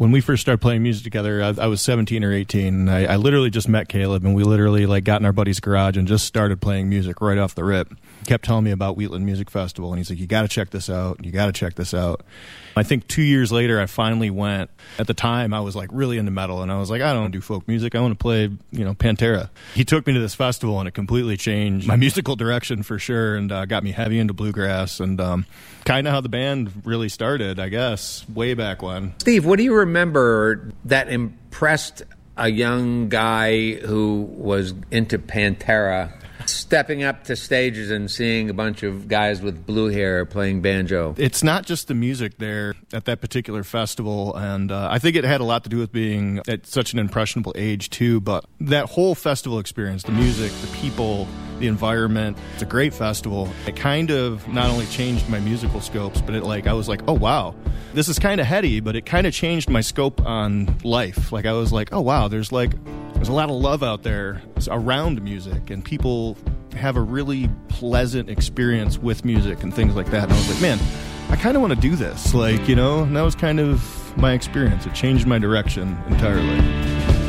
When we first started playing music together, I was 17 or 18. I literally just met Caleb, and we literally got in our buddy's garage and just started playing music right off the rip. He kept telling me about Wheatland Music Festival, and he's like, you got to check this out. You got to check this out. I think 2 years later, I finally went. At the time, I was really into metal, and I was like, I don't do folk music. I want to play, Pantera. He took me to this festival, and it completely changed my musical direction for sure, and got me heavy into bluegrass, and kind of how the band really started, I guess, way back when. Steve, what do you remember that impressed a young guy who was into Pantera, stepping up to stages and seeing a bunch of guys with blue hair playing banjo? It's not just the music there at that particular festival, and I think it had a lot to do with being at such an impressionable age too, but that whole festival experience, the music, the people, the environment, it's a great festival. It kind of not only changed my musical scopes, but I was like, oh wow, this is kind of heady, but it kind of changed my scope on life. I was like, oh wow, there's a lot of love out there around music, and people have a really pleasant experience with music and things like that. And I was like, man, I kind of want to do this, and that was kind of my experience. It changed my direction entirely.